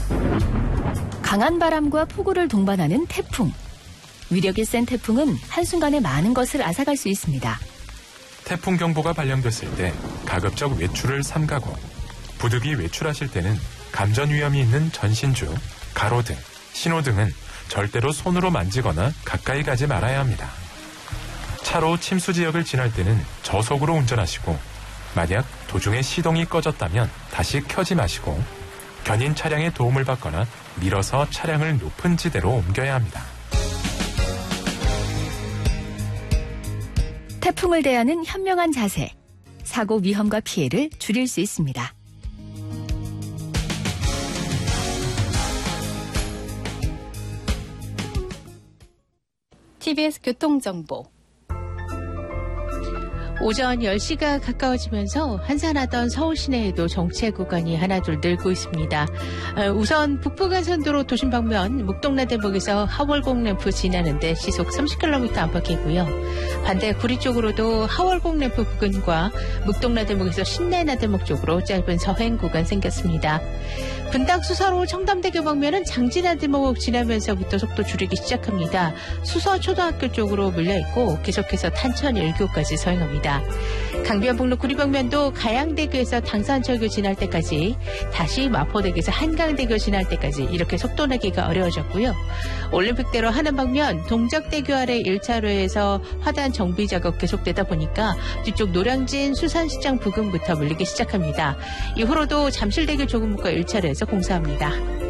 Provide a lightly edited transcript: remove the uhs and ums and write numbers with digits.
강한 바람과 폭우를 동반하는 태풍. 위력이 센 태풍은 한순간에 많은 것을 앗아갈 수 있습니다. 태풍 경보가 발령됐을 때 가급적 외출을 삼가고 부득이 외출하실 때는 감전 위험이 있는 전신주, 가로등, 신호등은 절대로 손으로 만지거나 가까이 가지 말아야 합니다. 차로 침수 지역을 지날 때는 저속으로 운전하시고 만약 도중에 시동이 꺼졌다면 다시 켜지 마시고 견인 차량의 도움을 받거나 밀어서 차량을 높은 지대로 옮겨야 합니다. 태풍을 대하는 현명한 자세, 사고 위험과 피해를 줄일 수 있습니다. TBS 교통정보. 오전 10시가 가까워지면서 한산하던 서울 시내에도 정체 구간이 하나둘 늘고 있습니다. 우선 북부간선도로 도심 방면 묵동나들목에서 하월곡 램프 지나는데 시속 30km 안팎이고요. 반대 구리 쪽으로도 하월곡 램프 부근과 묵동나들목에서 신내나들목 쪽으로 짧은 서행 구간 생겼습니다. 분당 수서로 청담대교 방면은 장지나들목 지나면서부터 속도 줄이기 시작합니다. 수서초등학교 쪽으로 밀려있고 계속해서 탄천 1교까지 서행합니다. 강변북로 구리방면도 가양대교에서 당산철교 지날 때까지, 다시 마포대교에서 한강대교 지날 때까지 이렇게 속도 내기가 어려워졌고요. 올림픽대로 하는 방면 동작대교 아래 1차로에서 화단 정비 작업 계속되다 보니까 뒤쪽 노량진 수산시장 부근부터 밀리기 시작합니다. 이후로도 잠실대교 조금목과 1차로에서 공사합니다.